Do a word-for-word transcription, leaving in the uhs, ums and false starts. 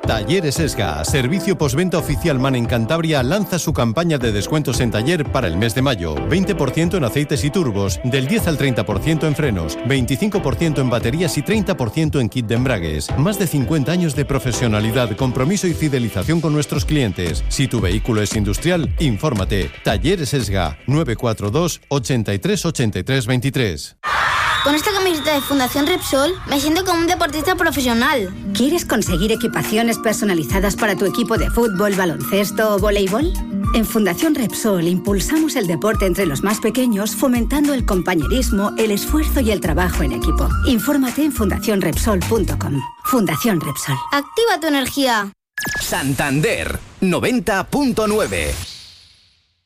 Talleres Esga, servicio postventa oficial MAN en Cantabria, lanza su campaña de descuentos en taller para el mes de mayo. veinte por ciento en aceites y turbos, del diez al treinta por ciento en frenos, veinticinco por ciento en baterías y treinta por ciento en kit de embragues. Más de cincuenta años de profesionalidad, compromiso y fidelización con nuestros clientes. Si tu vehículo es industrial, infórmate. Talleres Esga, nueve cuatro dos, ochenta y tres, ochenta y tres, veintitrés. Con esta camiseta de Fundación Repsol me siento como un deportista profesional. ¿Quieres conseguir equipaciones personalizadas para tu equipo de fútbol, baloncesto o voleibol? En Fundación Repsol impulsamos el deporte entre los más pequeños, fomentando el compañerismo, el esfuerzo y el trabajo en equipo. Infórmate en fundación repsol punto com. Fundación Repsol. Activa tu energía. Santander noventa punto nueve.